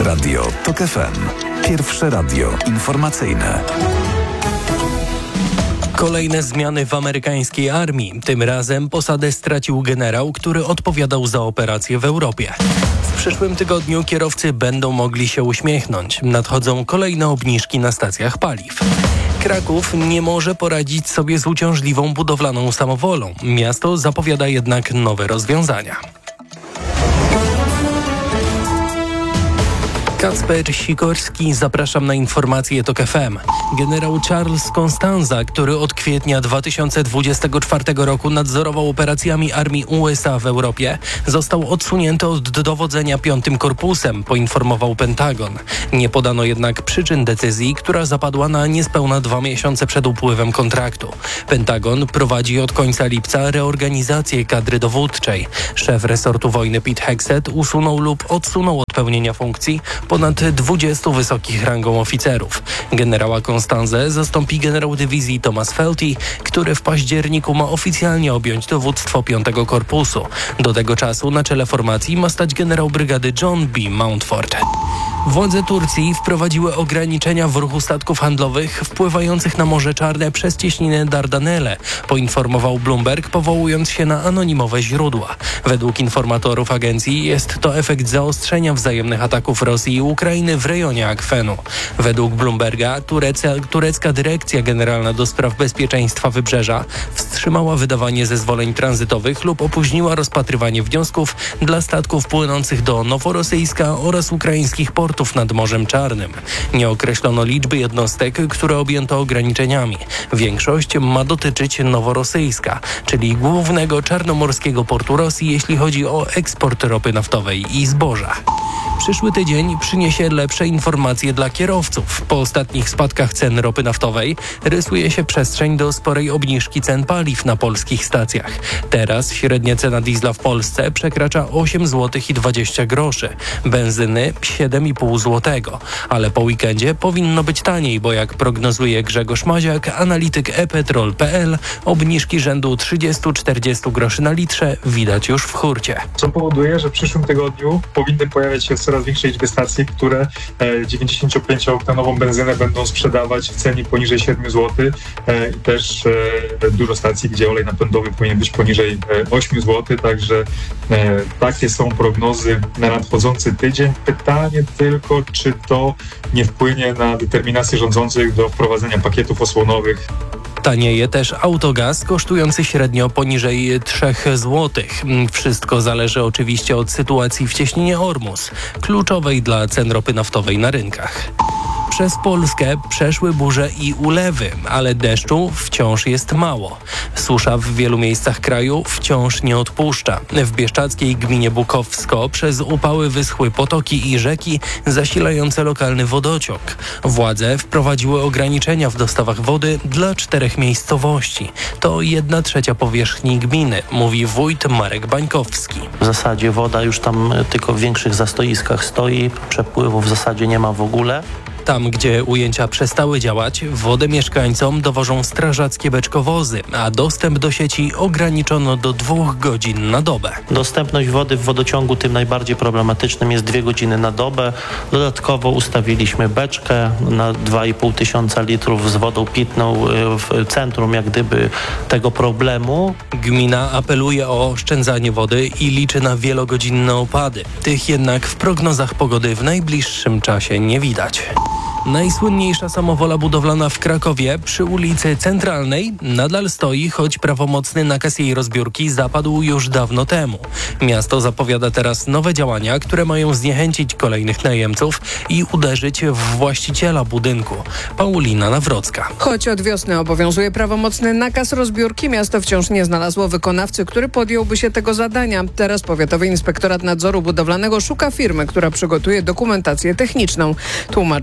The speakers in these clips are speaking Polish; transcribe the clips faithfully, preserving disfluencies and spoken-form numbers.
Radio TOK F M. Pierwsze radio informacyjne. Kolejne zmiany w amerykańskiej armii. Tym razem posadę stracił generał, który odpowiadał za operacje w Europie. W przyszłym tygodniu kierowcy będą mogli się uśmiechnąć. Nadchodzą kolejne obniżki na stacjach paliw. Kraków nie może poradzić sobie z uciążliwą budowlaną samowolą. Miasto zapowiada jednak nowe rozwiązania. Kacper Sikorski, zapraszam na informacje TOK F M. Generał Charles Costanza, który od kwietnia dwa tysiące dwudziestego czwartego roku nadzorował operacjami armii U S A w Europie, został odsunięty od dowodzenia piątym Korpusem, poinformował Pentagon. Nie podano jednak przyczyn decyzji, która zapadła na niespełna dwa miesiące przed upływem kontraktu. Pentagon prowadzi od końca lipca reorganizację kadry dowódczej. Szef resortu wojny Pete Hegseth usunął lub odsunął od pełnienia funkcji ponad dwudziestu wysokich rangą oficerów. Generała Constanze zastąpi generał dywizji Thomas Felty, który w październiku ma oficjalnie objąć dowództwo piątego Korpusu. Do tego czasu na czele formacji ma stać generał brygady John B. Mountford. Władze Turcji wprowadziły ograniczenia w ruchu statków handlowych wpływających na Morze Czarne przez cieśninę Dardanelle, poinformował Bloomberg, powołując się na anonimowe źródła. Według informatorów agencji jest to efekt zaostrzenia wzajemnych ataków Rosji i Ukrainy w rejonie akwenu. Według Bloomberga turecja, turecka Dyrekcja Generalna do Spraw Bezpieczeństwa Wybrzeża wstrzymała wydawanie zezwoleń tranzytowych lub opóźniła rozpatrywanie wniosków dla statków płynących do Noworosyjska oraz ukraińskich portów nad Morzem Czarnym. Nie określono liczby jednostek, które objęto ograniczeniami. Większość ma dotyczyć Noworosyjska, czyli głównego czarnomorskiego portu Rosji, jeśli chodzi o eksport ropy naftowej i zboża. Przyszły tydzień przyniesie lepsze informacje dla kierowców. Po ostatnich spadkach cen ropy naftowej rysuje się przestrzeń do sporej obniżki cen paliw na polskich stacjach. Teraz średnia cena diesla w Polsce przekracza osiem złotych i dwadzieścia groszy, benzyny siedem i pół złotego. Ale po weekendzie powinno być taniej, bo jak prognozuje Grzegorz Maziak, analityk e petrol kropka p l, obniżki rzędu trzydzieści do czterdziestu groszy na litrze widać już w hurcie. Co powoduje, że w przyszłym tygodniu powinny pojawiać się coraz większej liczby stacji, które dziewięćdziesięciopięciooktanową benzynę będą sprzedawać w cenie poniżej siedmiu złotych i też dużo stacji, gdzie olej napędowy powinien być poniżej ośmiu złotych, także takie są prognozy na nadchodzący tydzień. Pytanie tylko, czy to nie wpłynie na determinację rządzących do wprowadzenia pakietów osłonowych. Tanieje też autogaz, kosztujący średnio poniżej trzech złotych. Wszystko zależy oczywiście od sytuacji w cieśninie Ormus, kluczowej dla cen ropy naftowej na rynkach. Przez Polskę przeszły burze i ulewy, ale deszczu wciąż jest mało. Susza w wielu miejscach kraju wciąż nie odpuszcza. W bieszczadzkiej gminie Bukowsko przez upały wyschły potoki i rzeki zasilające lokalny wodociąg. Władze wprowadziły ograniczenia w dostawach wody dla czterech miejscowości. To jedna trzecia powierzchni gminy, mówi wójt Marek Bańkowski. W zasadzie woda już tam tylko w większych zastoiskach stoi, przepływu w zasadzie nie ma w ogóle. Tam, gdzie ujęcia przestały działać, wodę mieszkańcom dowożą strażackie beczkowozy, a dostęp do sieci ograniczono do dwóch godzin na dobę. Dostępność wody w wodociągu tym najbardziej problematycznym jest dwie godziny na dobę. Dodatkowo ustawiliśmy beczkę na dwa i pół tysiąca litrów z wodą pitną w centrum jak gdyby tego problemu. Gmina apeluje o oszczędzanie wody i liczy na wielogodzinne opady. Tych jednak w prognozach pogody w najbliższym czasie nie widać. Najsłynniejsza samowola budowlana w Krakowie przy ulicy Centralnej nadal stoi, choć prawomocny nakaz jej rozbiórki zapadł już dawno temu. Miasto zapowiada teraz nowe działania, które mają zniechęcić kolejnych najemców i uderzyć w właściciela budynku. Paulina Nawrocka. Choć od wiosny obowiązuje prawomocny nakaz rozbiórki, miasto wciąż nie znalazło wykonawcy, który podjąłby się tego zadania. Teraz Powiatowy Inspektorat Nadzoru Budowlanego szuka firmy, która przygotuje dokumentację techniczną. Tłumaczy Jan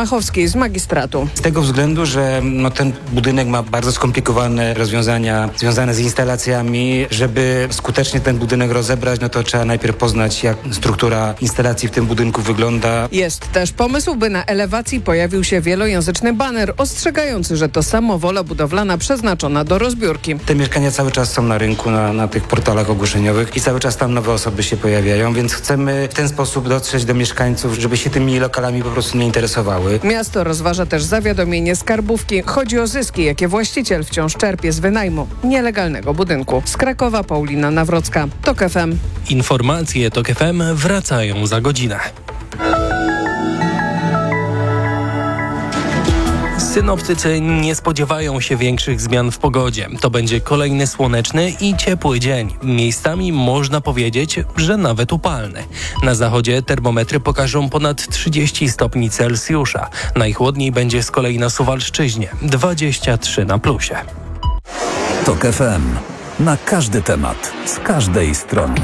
Machowski z magistratu. Z tego względu, że no, ten budynek ma bardzo skomplikowane rozwiązania związane z instalacjami. Żeby skutecznie ten budynek rozebrać, no to trzeba najpierw poznać, jak struktura instalacji w tym budynku wygląda. Jest też pomysł, by na elewacji pojawił się wielojęzyczny baner ostrzegający, że to samowola budowlana przeznaczona do rozbiórki. Te mieszkania cały czas są na rynku, na, na tych portalach ogłoszeniowych i cały czas tam nowe osoby się pojawiają, więc chcemy w ten sposób dotrzeć do mieszkańców, żeby się tymi lokalami po prostu nie interesowały. Miasto rozważa też zawiadomienie skarbówki. Chodzi o zyski, jakie właściciel wciąż czerpie z wynajmu nielegalnego budynku. Z Krakowa Paulina Nawrocka, TOK F M. Informacje TOK F M wracają za godzinę. Synoptycy nie spodziewają się większych zmian w pogodzie. To będzie kolejny słoneczny i ciepły dzień. Miejscami można powiedzieć, że nawet upalny. Na zachodzie termometry pokażą ponad trzydzieści stopni Celsjusza. Najchłodniej będzie z kolei na Suwalszczyźnie, dwadzieścia trzy na plusie. TOK F M. Na każdy temat, z każdej strony.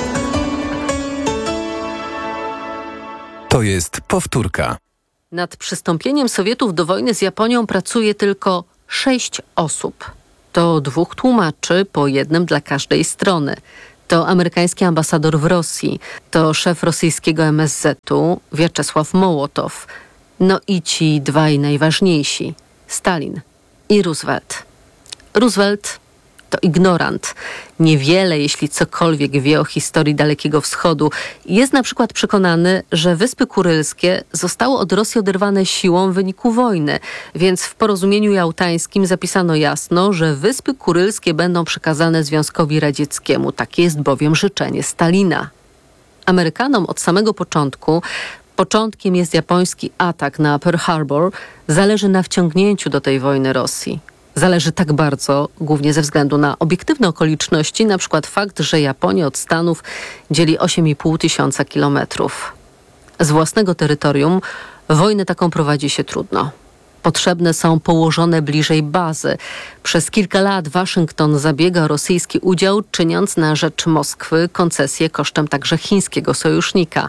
To jest powtórka. Nad przystąpieniem Sowietów do wojny z Japonią pracuje tylko sześć osób. To dwóch tłumaczy, po jednym dla każdej strony. To amerykański ambasador w Rosji, to szef rosyjskiego M S Z-u Wiaczesław Mołotow. No i ci dwaj najważniejsi, Stalin i Roosevelt. Roosevelt to ignorant. Niewiele, jeśli cokolwiek wie o historii Dalekiego Wschodu. Jest na przykład przekonany, że Wyspy Kurylskie zostały od Rosji oderwane siłą w wyniku wojny, więc w porozumieniu jałtańskim zapisano jasno, że Wyspy Kurylskie będą przekazane Związkowi Radzieckiemu. Takie jest bowiem życzenie Stalina. Amerykanom od samego początku, początkiem jest japoński atak na Pearl Harbor, zależy na wciągnięciu do tej wojny Rosji. Zależy tak bardzo, głównie ze względu na obiektywne okoliczności, na przykład fakt, że Japonię od Stanów dzieli osiem i pół tysiąca kilometrów. Z własnego terytorium wojnę taką prowadzi się trudno. Potrzebne są położone bliżej bazy. Przez kilka lat Waszyngton zabiega o rosyjski udział, czyniąc na rzecz Moskwy koncesję kosztem także chińskiego sojusznika.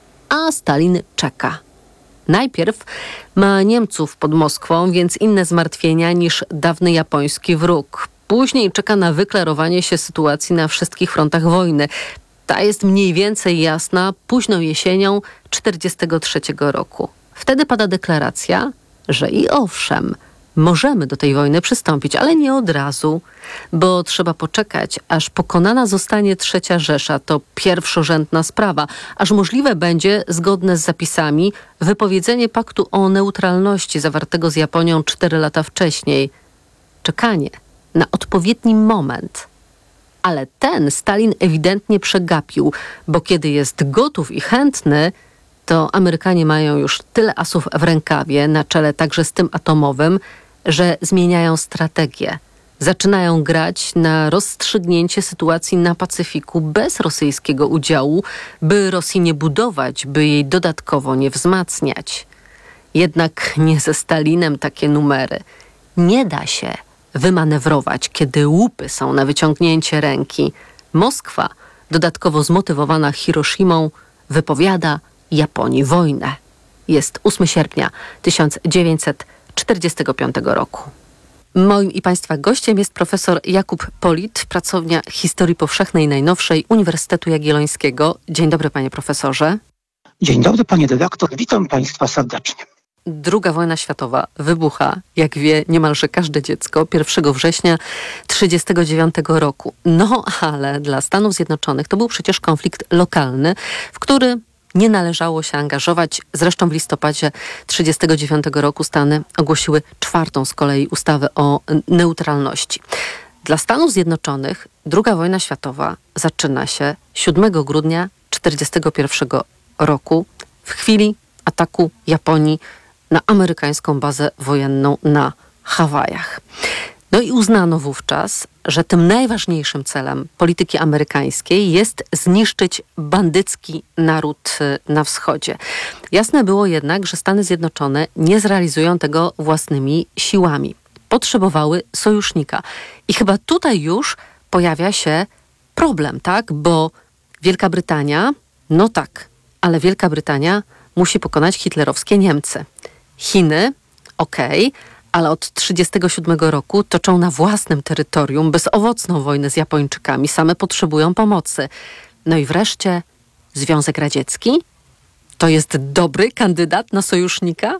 A Stalin czeka. Najpierw ma Niemców pod Moskwą, więc inne zmartwienia niż dawny japoński wróg. Później czeka na wyklarowanie się sytuacji na wszystkich frontach wojny. Ta jest mniej więcej jasna późną jesienią tysiąc dziewięćset czterdziestego trzeciego roku. Wtedy pada deklaracja, że i owszem, możemy do tej wojny przystąpić, ale nie od razu, bo trzeba poczekać, aż pokonana zostanie Trzecia Rzesza. To pierwszorzędna sprawa, aż możliwe będzie, zgodne z zapisami, wypowiedzenie paktu o neutralności zawartego z Japonią cztery lata wcześniej. Czekanie na odpowiedni moment. Ale ten Stalin ewidentnie przegapił, bo kiedy jest gotów i chętny, to Amerykanie mają już tyle asów w rękawie, na czele także z tym atomowym, że zmieniają strategię. Zaczynają grać na rozstrzygnięcie sytuacji na Pacyfiku bez rosyjskiego udziału, by Rosji nie budować, by jej dodatkowo nie wzmacniać. Jednak nie ze Stalinem takie numery. Nie da się wymanewrować, kiedy łupy są na wyciągnięcie ręki. Moskwa, dodatkowo zmotywowana Hiroshimą, wypowiada Japonii wojnę. Jest ósmego sierpnia tysiąc dziewięćset czterdziestego piątego roku. Moim i Państwa gościem jest profesor Jakub Polit, pracownia Historii Powszechnej Najnowszej Uniwersytetu Jagiellońskiego. Dzień dobry, panie profesorze. Dzień dobry, panie redaktor. Witam Państwa serdecznie. Druga wojna światowa wybucha, jak wie niemalże każde dziecko, pierwszego września tysiąc dziewięćset trzydziestego dziewiątego roku. No ale dla Stanów Zjednoczonych to był przecież konflikt lokalny, w który nie należało się angażować. Zresztą w listopadzie tysiąc dziewięćset trzydziestego dziewiątego roku Stany ogłosiły czwartą z kolei ustawę o neutralności. Dla Stanów Zjednoczonych druga wojna światowa zaczyna się siódmego grudnia tysiąc dziewięćset czterdziestego pierwszego roku w chwili ataku Japonii na amerykańską bazę wojenną na Hawajach. No i uznano wówczas, że tym najważniejszym celem polityki amerykańskiej jest zniszczyć bandycki naród na wschodzie. Jasne było jednak, że Stany Zjednoczone nie zrealizują tego własnymi siłami. Potrzebowały sojusznika. I chyba tutaj już pojawia się problem, tak? Bo Wielka Brytania, no tak, ale Wielka Brytania musi pokonać hitlerowskie Niemcy. Chiny, okej, okay, ale od tysiąc dziewięćset trzydziestego siódmego roku toczą na własnym terytorium bezowocną wojnę z Japończykami. Same potrzebują pomocy. No i wreszcie Związek Radziecki? To jest dobry kandydat na sojusznika?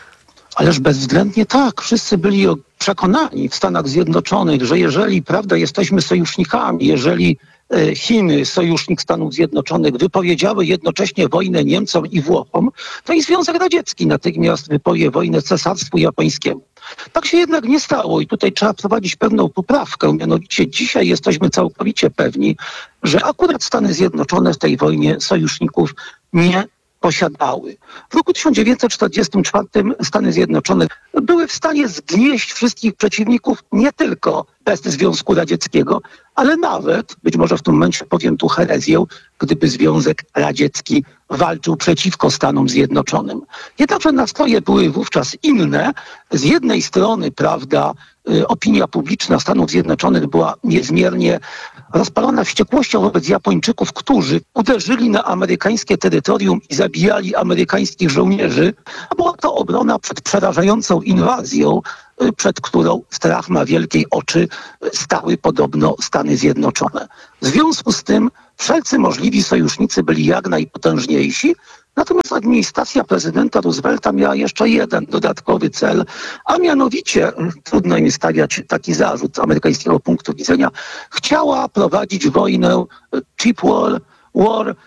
Ależ bezwzględnie tak. Wszyscy byli przekonani w Stanach Zjednoczonych, że jeżeli, prawda, jesteśmy sojusznikami, jeżeli Chiny, sojusznik Stanów Zjednoczonych, wypowiedziały jednocześnie wojnę Niemcom i Włochom, to i Związek Radziecki natychmiast wypowie wojnę Cesarstwu Japońskiemu. Tak się jednak nie stało i tutaj trzeba wprowadzić pewną poprawkę. Mianowicie dzisiaj jesteśmy całkowicie pewni, że akurat Stany Zjednoczone w tej wojnie sojuszników nie posiadały. W roku tysiąc dziewięćset czterdziestym czwartym Stany Zjednoczone były w stanie zgnieść wszystkich przeciwników nie tylko bez Związku Radzieckiego, ale nawet, być może w tym momencie powiem tu herezję, gdyby Związek Radziecki walczył przeciwko Stanom Zjednoczonym. Jednakże nastroje były wówczas inne. Z jednej strony, prawda, opinia publiczna Stanów Zjednoczonych była niezmiernie rozpalona wściekłością wobec Japończyków, którzy uderzyli na amerykańskie terytorium i zabijali amerykańskich żołnierzy, a była to obrona przed przerażającą inwazją, przed którą strach ma wielkiej oczy, stały podobno Stany Zjednoczone. W związku z tym wszelcy możliwi sojusznicy byli jak najpotężniejsi, natomiast administracja prezydenta Roosevelta miała jeszcze jeden dodatkowy cel, a mianowicie, trudno im stawiać taki zarzut z amerykańskiego punktu widzenia, chciała prowadzić wojnę cheap war, war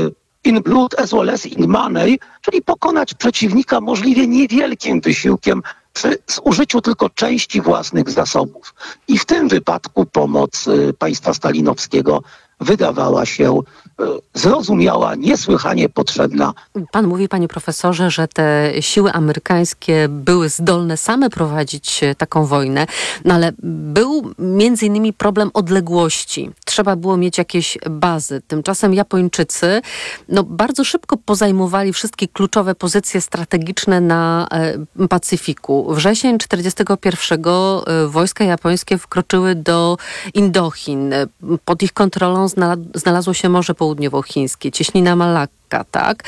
in blood as well as in money, czyli pokonać przeciwnika możliwie niewielkim wysiłkiem przy zużyciu tylko części własnych zasobów. I w tym wypadku pomoc państwa stalinowskiego wydawała się zrozumiała, niesłychanie potrzebna. Pan mówi, panie profesorze, że te siły amerykańskie były zdolne same prowadzić taką wojnę, no ale był między innymi problem odległości. Trzeba było mieć jakieś bazy. Tymczasem Japończycy no, bardzo szybko pozajmowali wszystkie kluczowe pozycje strategiczne na e, Pacyfiku. Wrzesień tysiąc dziewięćset czterdziestego pierwszego e, wojska japońskie wkroczyły do Indochin. Pod ich kontrolą znalazło się Morze Południowochińskie, cieśnina Malakka, tak?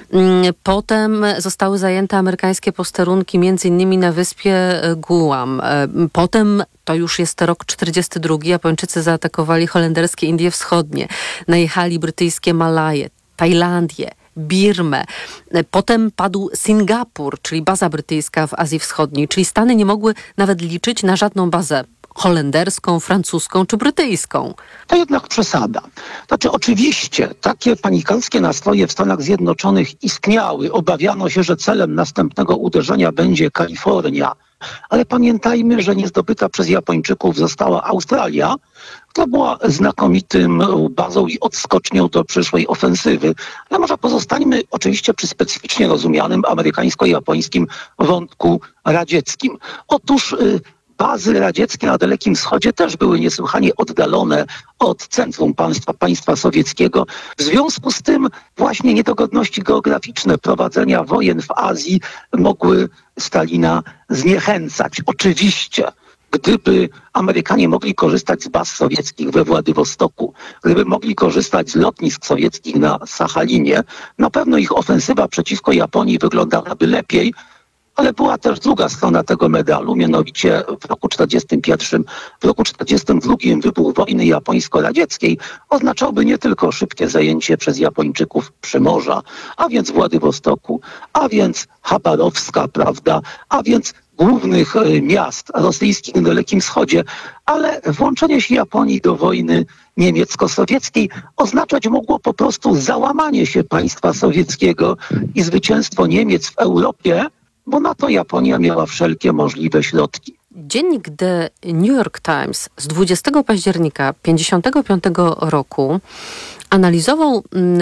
Potem zostały zajęte amerykańskie posterunki między innymi na wyspie Guam. Potem, to już jest rok czterdziesty drugi, Japończycy zaatakowali holenderskie Indie Wschodnie, najechali brytyjskie Malaje, Tajlandię, Birmę. Potem padł Singapur, czyli baza brytyjska w Azji Wschodniej, czyli Stany nie mogły nawet liczyć na żadną bazę holenderską, francuską czy brytyjską. To jednak przesada. Znaczy oczywiście takie panikarskie nastroje w Stanach Zjednoczonych istniały. Obawiano się, że celem następnego uderzenia będzie Kalifornia. Ale pamiętajmy, że niezdobyta przez Japończyków została Australia, która była znakomitym bazą i odskocznią do przyszłej ofensywy. Ale może pozostańmy oczywiście przy specyficznie rozumianym amerykańsko-japońskim wątku radzieckim. Otóż bazy radzieckie na Dalekim Wschodzie też były niesłychanie oddalone od centrum państwa, państwa sowieckiego. W związku z tym właśnie niedogodności geograficzne prowadzenia wojen w Azji mogły Stalina zniechęcać. Oczywiście, gdyby Amerykanie mogli korzystać z baz sowieckich we Władywostoku, gdyby mogli korzystać z lotnisk sowieckich na Sachalinie, na pewno ich ofensywa przeciwko Japonii wyglądałaby lepiej. Ale była też druga strona tego medalu, mianowicie w roku czterdziestym pierwszym, w roku czterdziestym drugim wybuch wojny japońsko-radzieckiej oznaczałby nie tylko szybkie zajęcie przez Japończyków Przymorza, a więc Władywostoku, a więc Chabarowska, prawda, a więc głównych miast rosyjskich na Dalekim Wschodzie, ale włączenie się Japonii do wojny niemiecko-sowieckiej oznaczać mogło po prostu załamanie się państwa sowieckiego i zwycięstwo Niemiec w Europie, bo na to Japonia miała wszelkie możliwe środki. Dziennik The New York Times z dwudziestego października tysiąc dziewięćset pięćdziesiątego piątego roku analizował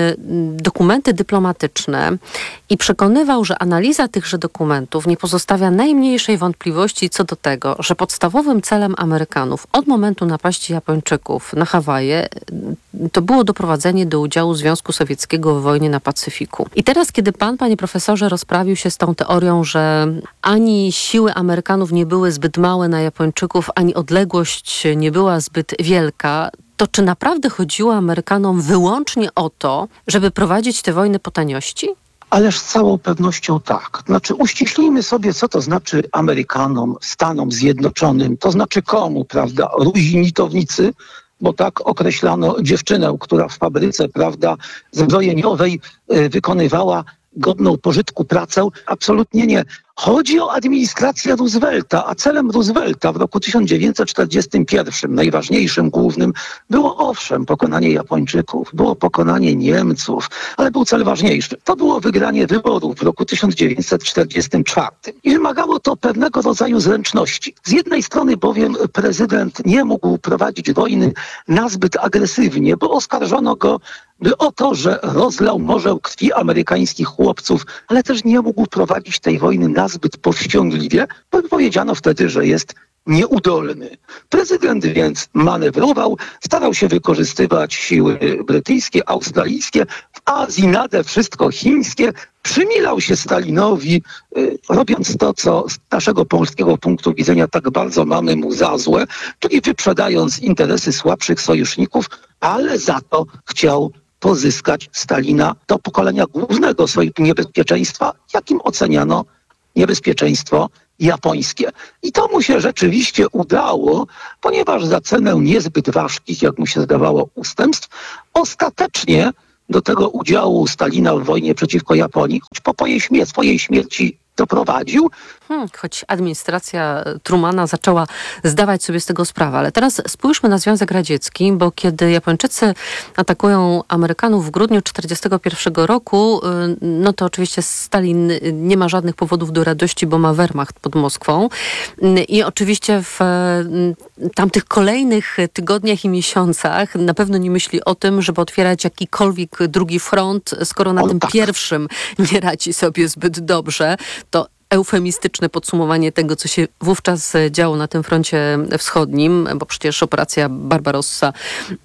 dokumenty dyplomatyczne i przekonywał, że analiza tychże dokumentów nie pozostawia najmniejszej wątpliwości co do tego, że podstawowym celem Amerykanów od momentu napaści Japończyków na Hawaje to było doprowadzenie do udziału Związku Sowieckiego w wojnie na Pacyfiku. I teraz, kiedy pan, panie profesorze, rozprawił się z tą teorią, że ani siły Amerykanów nie były zbyt małe na Japończyków, ani odległość nie była zbyt wielka, to czy naprawdę chodziło Amerykanom wyłącznie o to, żeby prowadzić te wojny po taniości? Ależ z całą pewnością tak. Znaczy uściślijmy sobie, co to znaczy Amerykanom, Stanom Zjednoczonym, to znaczy komu, prawda, ruzinitownicy, bo tak określano dziewczynę, która w fabryce, prawda, zbrojeniowej y, wykonywała godną pożytku pracę. Absolutnie nie. Chodzi o administrację Roosevelta, a celem Roosevelta w roku tysiąc dziewięćset czterdziestym pierwszym, najważniejszym, głównym, było owszem pokonanie Japończyków, było pokonanie Niemców, ale był cel ważniejszy. To było wygranie wyborów w roku tysiąc dziewięćset czterdziestym czwartym i wymagało to pewnego rodzaju zręczności. Z jednej strony bowiem prezydent nie mógł prowadzić wojny nazbyt agresywnie, bo oskarżono go by o to, że rozlał morze krwi amerykańskich chłopców, ale też nie mógł prowadzić tej wojny nazbyt powściągliwie, bo powiedziano wtedy, że jest nieudolny. Prezydent więc manewrował, starał się wykorzystywać siły brytyjskie, australijskie, w Azji nade wszystko chińskie, przymilał się Stalinowi, y, robiąc to, co z naszego polskiego punktu widzenia tak bardzo mamy mu za złe, czyli wyprzedając interesy słabszych sojuszników, ale za to chciał pozyskać Stalina do pokolenia głównego swojego niebezpieczeństwa, jakim oceniano niebezpieczeństwo japońskie. I to mu się rzeczywiście udało, ponieważ za cenę niezbyt ważkich, jak mu się zdawało, ustępstw, ostatecznie do tego udziału Stalina w wojnie przeciwko Japonii, choć po jej śmierci, swojej śmierci doprowadził. Hmm, choć administracja Trumana zaczęła zdawać sobie z tego sprawę. Ale teraz spójrzmy na Związek Radziecki, bo kiedy Japończycy atakują Amerykanów w grudniu tysiąc dziewięćset czterdziestego pierwszego roku, no to oczywiście Stalin nie ma żadnych powodów do radości, bo ma Wehrmacht pod Moskwą. I oczywiście w tamtych kolejnych tygodniach i miesiącach na pewno nie myśli o tym, żeby otwierać jakikolwiek drugi front, skoro na o, tym tak. pierwszym nie radzi sobie zbyt dobrze. To eufemistyczne podsumowanie tego, co się wówczas działo na tym froncie wschodnim, bo przecież operacja Barbarossa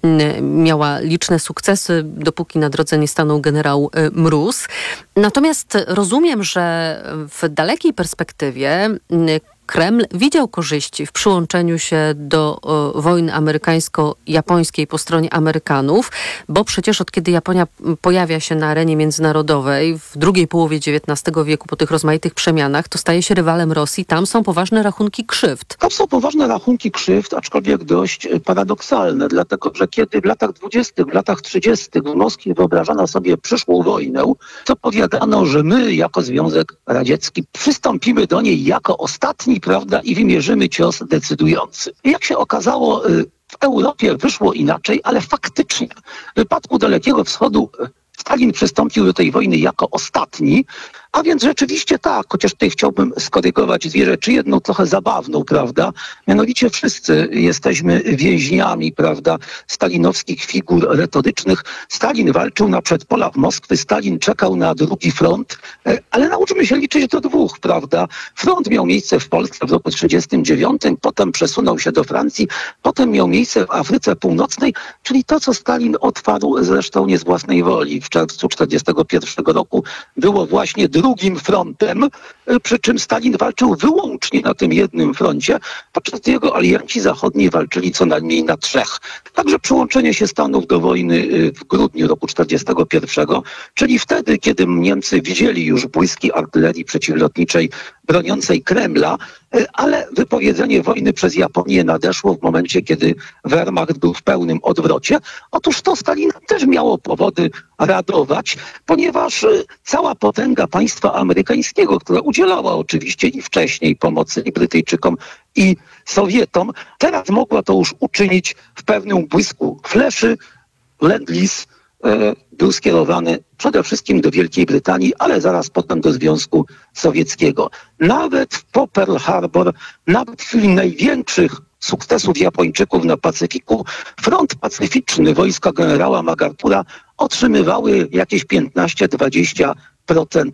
miała liczne sukcesy, dopóki na drodze nie stanął generał Mróz. Natomiast rozumiem, że w dalekiej perspektywie Kreml widział korzyści w przyłączeniu się do o, wojny amerykańsko-japońskiej po stronie Amerykanów, bo przecież od kiedy Japonia pojawia się na arenie międzynarodowej w drugiej połowie dziewiętnastego wieku po tych rozmaitych przemianach, to staje się rywalem Rosji. Tam są poważne rachunki krzywd. Tam są poważne rachunki krzywd, aczkolwiek dość paradoksalne, dlatego że kiedy w latach dwudziestych, w latach trzydziestych w Moskwie wyobrażano sobie przyszłą wojnę, to powiadano, że my jako Związek Radziecki przystąpimy do niej jako ostatni, prawda, i wymierzymy cios decydujący. Jak się okazało, w Europie wyszło inaczej, ale faktycznie w wypadku Dalekiego Wschodu Stalin przystąpił do tej wojny jako ostatni, a więc rzeczywiście tak, chociaż tutaj chciałbym skorygować dwie rzeczy, jedną trochę zabawną, prawda, mianowicie wszyscy jesteśmy więźniami, prawda, stalinowskich figur retorycznych. Stalin walczył na przedpolach Moskwy, Stalin czekał na drugi front, ale nauczmy się liczyć do dwóch, prawda. Front miał miejsce w Polsce w roku trzydziestym dziewiątym, potem przesunął się do Francji, potem miał miejsce w Afryce Północnej, czyli to, co Stalin otwarł zresztą nie z własnej woli w czerwcu czterdziestego pierwszego roku, było właśnie drugim frontem, przy czym Stalin walczył wyłącznie na tym jednym froncie, podczas gdy jego alianci zachodni walczyli co najmniej na trzech. Także przyłączenie się Stanów do wojny w grudniu roku czterdziestego pierwszego, czyli wtedy, kiedy Niemcy widzieli już błyski artylerii przeciwlotniczej broniącej Kremla, ale wypowiedzenie wojny przez Japonię nadeszło w momencie, kiedy Wehrmacht był w pełnym odwrocie. Otóż to Stalina też miało powody radować, ponieważ cała potęga państwa amerykańskiego, która udzielała oczywiście i wcześniej pomocy i Brytyjczykom, i Sowietom, teraz mogła to już uczynić w pewnym błysku fleszy. Lend-Lease e, był skierowany przede wszystkim do Wielkiej Brytanii, ale zaraz potem do Związku Sowieckiego. Nawet po Pearl Harbor, nawet w chwili największych sukcesów Japończyków na Pacyfiku, front pacyficzny wojska generała MacArthura otrzymywały jakieś piętnaście do dwudziestu procent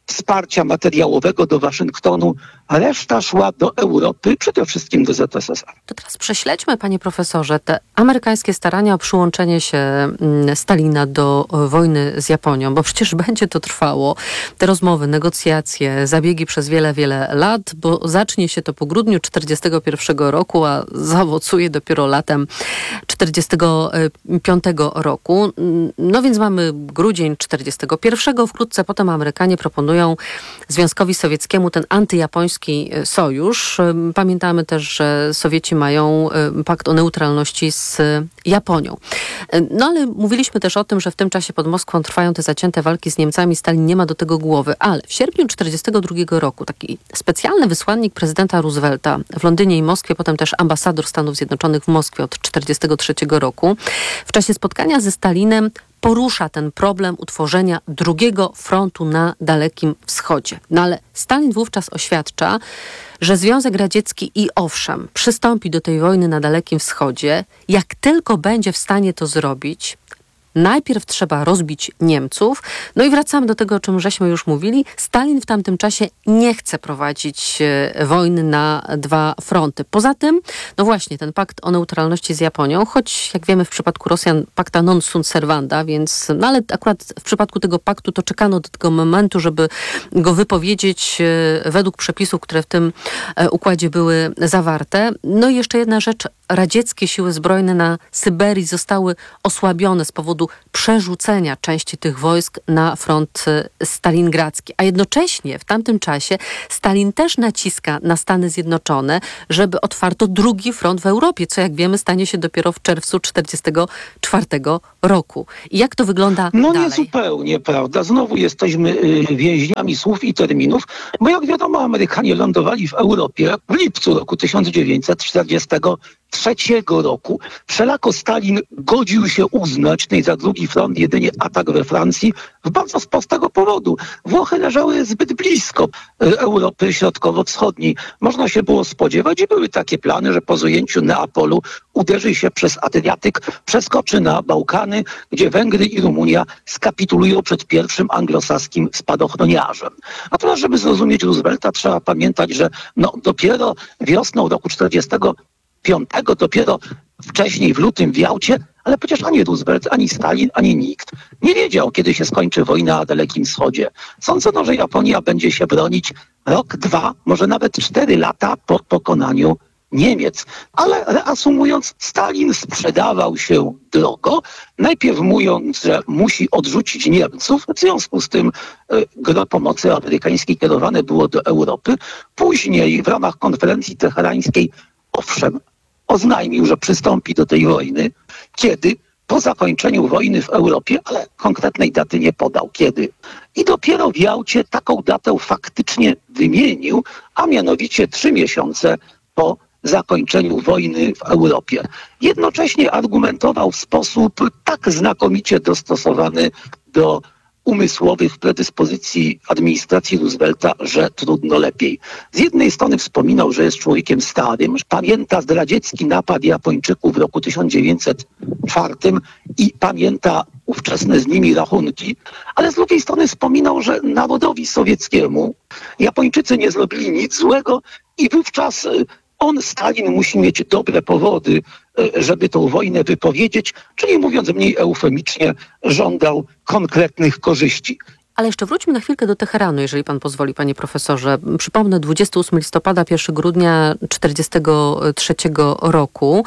wsparcia materiałowego do Waszyngtonu, a reszta szła do Europy, przede wszystkim do Z S S R. To teraz prześledźmy, panie profesorze, te amerykańskie starania o przyłączenie się Stalina do wojny z Japonią, bo przecież będzie to trwało. Te rozmowy, negocjacje, zabiegi przez wiele, wiele lat, bo zacznie się to po grudniu czterdziestego pierwszego roku, a zaowocuje dopiero latem czterdziestego piątego roku. No więc mamy grudzień czterdziestego pierwszego. Wkrótce potem Amerykanie proponują Związkowi Sowieckiemu ten antyjapoński sojusz. Pamiętamy też, że Sowieci mają pakt o neutralności z Japonią. No ale mówiliśmy też o tym, że w tym czasie pod Moskwą trwają te zacięte walki z Niemcami. Stalin nie ma do tego głowy, ale w sierpniu czterdziestego drugiego roku taki specjalny wysłannik prezydenta Roosevelta w Londynie i Moskwie, potem też ambasador Stanów Zjednoczonych w Moskwie od czterdziestego trzeciego roku, w czasie spotkania ze Stalinem porusza ten problem utworzenia drugiego frontu na Dalekim Wschodzie. No ale Stalin wówczas oświadcza, że Związek Radziecki i owszem przystąpi do tej wojny na Dalekim Wschodzie, jak tylko będzie w stanie to zrobić. Najpierw trzeba rozbić Niemców. No i wracamy do tego, o czym żeśmy już mówili. Stalin w tamtym czasie nie chce prowadzić e, wojny na dwa fronty. Poza tym, no właśnie, ten pakt o neutralności z Japonią, choć jak wiemy w przypadku Rosjan pacta non sunt servanda, więc, no ale akurat w przypadku tego paktu to czekano do tego momentu, żeby go wypowiedzieć e, według przepisów, które w tym e, układzie były zawarte. No i jeszcze jedna rzecz. Radzieckie siły zbrojne na Syberii zostały osłabione z powodu przerzucenia części tych wojsk na front stalingradzki. A jednocześnie w tamtym czasie Stalin też naciska na Stany Zjednoczone, żeby otwarto drugi front w Europie, co jak wiemy stanie się dopiero w czerwcu czterdziestego czwartego roku. I jak to wygląda No dalej? nie zupełnie, prawda? Znowu jesteśmy y, więźniami słów i terminów, bo jak wiadomo Amerykanie lądowali w Europie w lipcu roku tysiąc dziewięćset czterdziestego trzeciego roku. Wszelako Stalin godził się uznać za drugi front jedynie atak we Francji w bardzo z prostego powodu. Włochy leżały zbyt blisko Europy Środkowo-Wschodniej. Można się było spodziewać i były takie plany, że po zajęciu Neapolu uderzy się przez Adriatyk, przeskoczy na Bałkany, gdzie Węgry i Rumunia skapitulują przed pierwszym anglosaskim spadochroniarzem. Natomiast, żeby zrozumieć Roosevelta, trzeba pamiętać, że no, dopiero wiosną roku czterdziestego piątego, dopiero wcześniej w lutym w Jałcie, ale przecież ani Roosevelt, ani Stalin, ani nikt nie wiedział, kiedy się skończy wojna na Dalekim Wschodzie. Sądzono, że Japonia będzie się bronić rok, dwa, może nawet cztery lata po pokonaniu Niemiec. Ale reasumując, Stalin sprzedawał się drogo, najpierw mówiąc, że musi odrzucić Niemców, w związku z tym y, gro pomocy amerykańskiej kierowane było do Europy. Później w ramach konferencji teherańskiej owszem, oznajmił, że przystąpi do tej wojny, kiedy po zakończeniu wojny w Europie, ale konkretnej daty nie podał, kiedy. I dopiero w Jałcie taką datę faktycznie wymienił, a mianowicie trzy miesiące po zakończeniu wojny w Europie. Jednocześnie argumentował w sposób tak znakomicie dostosowany do umysłowych predyspozycji administracji Roosevelta, że trudno lepiej. Z jednej strony wspominał, że jest człowiekiem starym, że pamięta zdradziecki napad Japończyków w roku tysiąc dziewięćset czwartym i pamięta ówczesne z nimi rachunki, ale z drugiej strony wspominał, że narodowi sowieckiemu Japończycy nie zrobili nic złego i wówczas on, Stalin, musi mieć dobre powody, żeby tą wojnę wypowiedzieć, czyli mówiąc mniej eufemicznie, żądał konkretnych korzyści. Ale jeszcze wróćmy na chwilkę do Teheranu, jeżeli pan pozwoli, panie profesorze. Przypomnę, dwudziestego ósmego listopada, pierwszego grudnia czterdziestego trzeciego roku,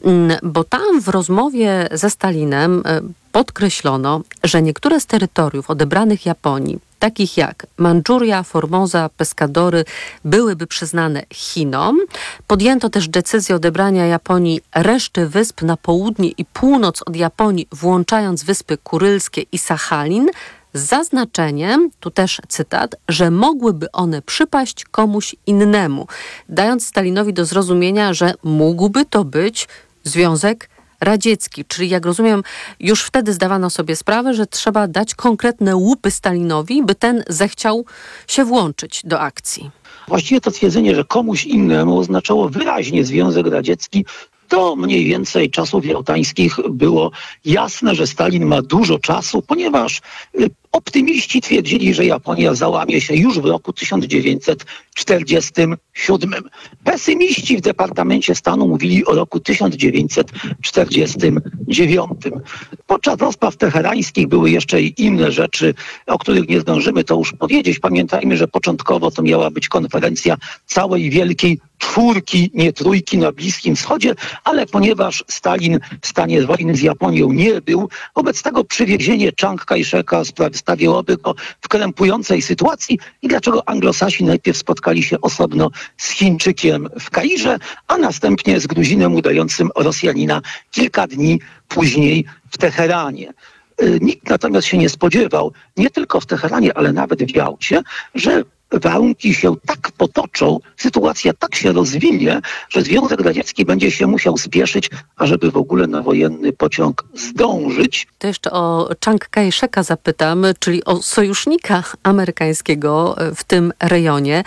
bo tam w rozmowie ze Stalinem podkreślono, że niektóre z terytoriów odebranych Japonii, takich jak Mandżuria, Formosa, Pescadory, byłyby przyznane Chinom. Podjęto też decyzję odebrania Japonii reszty wysp na południe i północ od Japonii, włączając wyspy Kurylskie i Sachalin, z zaznaczeniem, tu też cytat, że mogłyby one przypaść komuś innemu, dając Stalinowi do zrozumienia, że mógłby to być Związek Radziecki. Czyli jak rozumiem, już wtedy zdawano sobie sprawę, że trzeba dać konkretne łupy Stalinowi, by ten zechciał się włączyć do akcji. Właściwie to twierdzenie, że komuś innemu oznaczało wyraźnie Związek Radziecki. Do mniej więcej czasów jałtańskich było jasne, że Stalin ma dużo czasu, ponieważ Optymiści twierdzili, że Japonia załamie się już w roku tysiąc dziewięćset czterdziestym siódmym. Pesymiści w Departamencie Stanu mówili o roku tysiąc dziewięćset czterdziestym dziewiątym. Podczas rozpraw teherańskich były jeszcze i inne rzeczy, o których nie zdążymy to już powiedzieć. Pamiętajmy, że początkowo to miała być konferencja całej wielkiej czwórki, nie trójki na Bliskim Wschodzie, ale ponieważ Stalin w stanie wojny z Japonią nie był, wobec tego przywiezienie Chiang Kai-sheka stawiałoby go w krępującej sytuacji i dlaczego Anglosasi najpierw spotkali się osobno z Chińczykiem w Kairze, a następnie z Gruzinem udającym Rosjanina kilka dni później w Teheranie. Nikt natomiast się nie spodziewał, nie tylko w Teheranie, ale nawet w Jałcie, że warunki się tak potoczą, sytuacja tak się rozwinie, że Związek Radziecki będzie się musiał spieszyć, ażeby w ogóle na wojenny pociąg zdążyć. To jeszcze o Chiang Kai-sheka zapytam, czyli o sojusznika amerykańskiego w tym rejonie,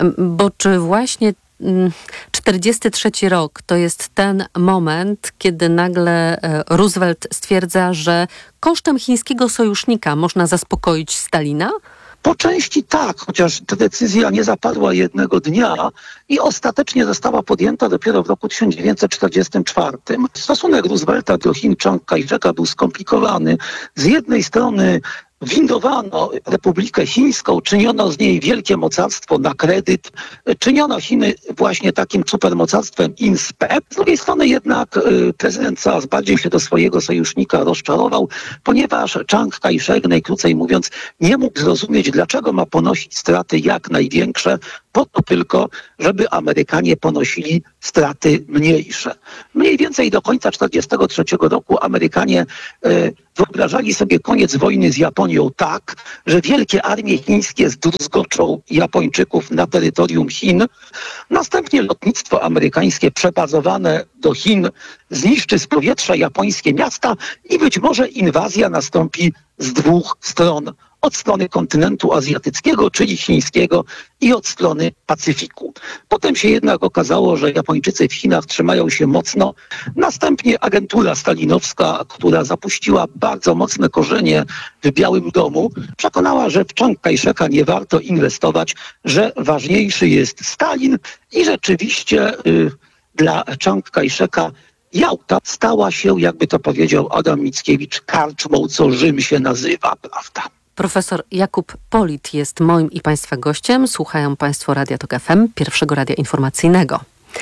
bo czy właśnie czterdziesty trzeci rok to jest ten moment, kiedy nagle Roosevelt stwierdza, że kosztem chińskiego sojusznika można zaspokoić Stalina? Po części tak, chociaż ta decyzja nie zapadła jednego dnia i ostatecznie została podjęta dopiero w roku tysiąc dziewięćset czterdziestym czwartym. Stosunek Roosevelta do Chin Chiang Kai-sheka był skomplikowany. Z jednej strony windowano Republikę Chińską, czyniono z niej wielkie mocarstwo na kredyt, czyniono Chiny właśnie takim supermocarstwem in spe. Z drugiej strony jednak prezydent coraz bardziej się do swojego sojusznika rozczarował, ponieważ Chiang Kai-shek, najkrócej mówiąc, nie mógł zrozumieć, dlaczego ma ponosić straty jak największe, po to tylko, żeby Amerykanie ponosili straty mniejsze. Mniej więcej do końca tysiąc dziewięćset czterdziestego trzeciego roku Amerykanie e, wyobrażali sobie koniec wojny z Japonią tak, że wielkie armie chińskie zdruzgoczą Japończyków na terytorium Chin. Następnie lotnictwo amerykańskie przebazowane do Chin zniszczy z powietrza japońskie miasta i być może inwazja nastąpi z dwóch stron. Od strony kontynentu azjatyckiego, czyli chińskiego, i od strony Pacyfiku. Potem się jednak okazało, że Japończycy w Chinach trzymają się mocno. Następnie agentura stalinowska, która zapuściła bardzo mocne korzenie w Białym Domu, przekonała, że w Chiang Kai-sheka nie warto inwestować, że ważniejszy jest Stalin i rzeczywiście y, dla Chiang Kai-sheka Jałta stała się, jakby to powiedział Adam Mickiewicz, karczmą, co Rzym się nazywa, prawda? Profesor Jakub Polit jest moim i Państwa gościem. Słuchają Państwo Radia Tok F M, pierwszego radia informacyjnego.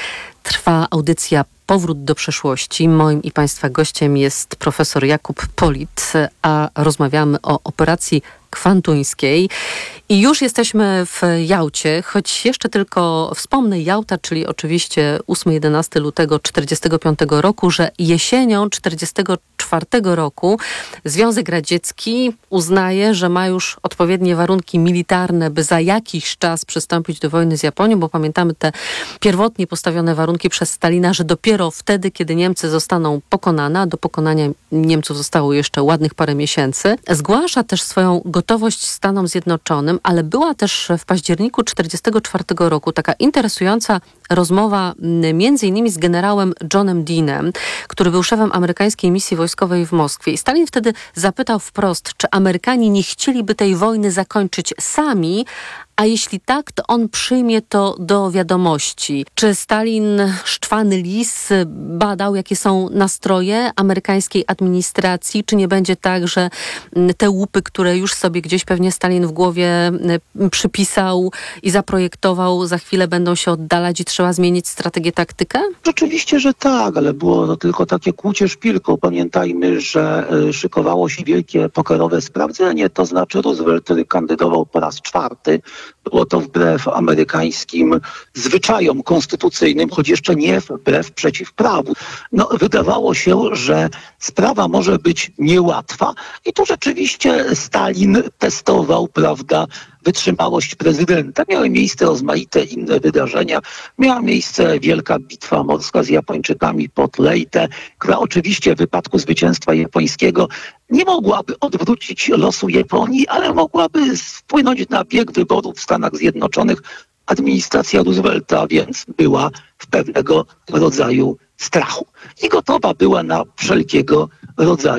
Trwa audycja Powrót do przeszłości. Moim i Państwa gościem jest profesor Jakub Polit, a rozmawiamy o operacji kwantuńskiej. I już jesteśmy w Jałcie, choć jeszcze tylko wspomnę Jałta, czyli oczywiście ósmego do jedenastego lutego tysiąc dziewięćset czterdziestego piątego roku, że jesienią tysiąc dziewięćset czterdziestego czwartego roku Związek Radziecki uznaje, że ma już odpowiednie warunki militarne, by za jakiś czas przystąpić do wojny z Japonią, bo pamiętamy te pierwotnie postawione warunki przez Stalina, że dopiero wtedy, kiedy Niemcy zostaną pokonane, a do pokonania Niemców zostało jeszcze ładnych parę miesięcy, zgłasza też swoją gotowość Stanom Zjednoczonym, ale była też w październiku tysiąc dziewięćset czterdziestego czwartego roku taka interesująca rozmowa między innymi z generałem Johnem Deanem, który był szefem amerykańskiej misji wojskowej w Moskwie. I Stalin wtedy zapytał wprost, czy Amerykanie nie chcieliby tej wojny zakończyć sami, a jeśli tak, to on przyjmie to do wiadomości. Czy Stalin, szczwany lis, badał, jakie są nastroje amerykańskiej administracji? Czy nie będzie tak, że te łupy, które już sobie gdzieś pewnie Stalin w głowie przypisał i zaprojektował, za chwilę będą się oddalać i trzeba zmienić strategię, taktykę? Rzeczywiście, że tak, ale było to tylko takie kłucie szpilką. Pamiętajmy, że szykowało się wielkie pokerowe sprawdzenie, to znaczy Roosevelt, który kandydował po raz czwarty. Było to wbrew amerykańskim zwyczajom konstytucyjnym, choć jeszcze nie wbrew przeciw prawu. No, wydawało się, że sprawa może być niełatwa i tu rzeczywiście Stalin testował, prawda, wytrzymałość prezydenta. Miały miejsce rozmaite inne wydarzenia. Miała miejsce wielka bitwa morska z Japończykami pod Leyte, która oczywiście w wypadku zwycięstwa japońskiego nie mogłaby odwrócić losu Japonii, ale mogłaby wpłynąć na bieg wyborów w Stanach Zjednoczonych. Administracja Roosevelta więc była w pewnego rodzaju strachu i gotowa była na wszelkiego rodzaju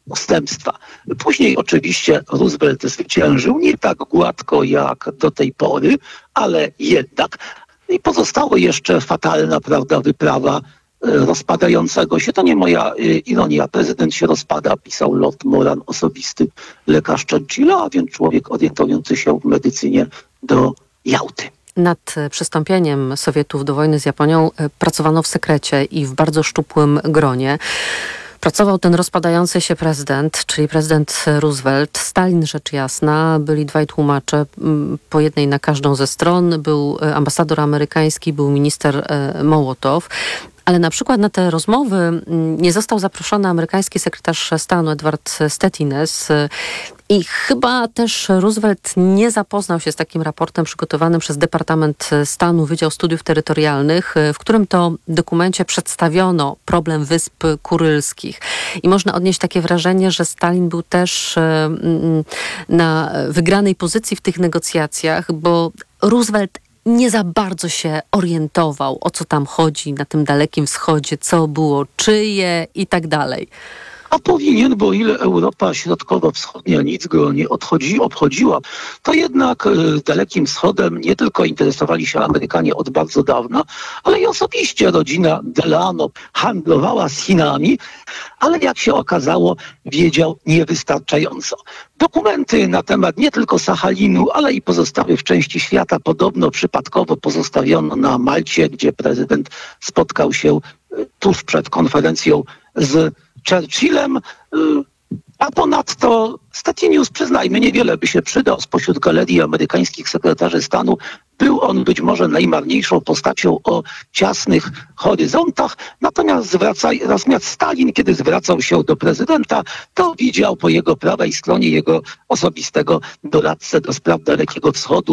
ustępstwa. Później oczywiście Roosevelt zwyciężył, nie tak gładko jak do tej pory, ale jednak. I pozostała jeszcze fatalna, prawda, wyprawa rozpadającego się. To nie moja ironia. Prezydent się rozpada, pisał Lord Moran, osobisty lekarz Churchilla, a więc człowiek orientujący się w medycynie do Jałty. Nad przystąpieniem Sowietów do wojny z Japonią pracowano w sekrecie i w bardzo szczupłym gronie. Pracował ten rozpadający się prezydent, czyli prezydent Roosevelt, Stalin rzecz jasna, byli dwaj tłumacze, po jednej na każdą ze stron, był ambasador amerykański, był minister Mołotow. Ale na przykład na te rozmowy nie został zaproszony amerykański sekretarz stanu Edward Stettines i chyba też Roosevelt nie zapoznał się z takim raportem przygotowanym przez Departament Stanu, Wydział Studiów Terytorialnych, w którym to dokumencie przedstawiono problem Wysp Kurylskich. I można odnieść takie wrażenie, że Stalin był też na wygranej pozycji w tych negocjacjach, bo Roosevelt nie za bardzo się orientował, o co tam chodzi na tym Dalekim Wschodzie, co było czyje i tak dalej. A powinien, bo ile Europa Środkowo-Wschodnia nic go nie odchodzi, obchodziła, to jednak y, Dalekim Wschodem nie tylko interesowali się Amerykanie od bardzo dawna, ale i osobiście rodzina Delano handlowała z Chinami, ale jak się okazało, wiedział niewystarczająco. Dokumenty na temat nie tylko Sachalinu, ale i pozostałych części świata podobno przypadkowo pozostawiono na Malcie, gdzie prezydent spotkał się y, tuż przed konferencją z Churchillem, a ponadto Stettinius, przyznajmy, niewiele by się przydał spośród galerii amerykańskich sekretarzy stanu. Był on być może najmarniejszą postacią o ciasnych horyzontach, natomiast zwraca, natomiast Stalin, kiedy zwracał się do prezydenta, to widział po jego prawej stronie jego osobistego doradcę do spraw Dalekiego Wschodu,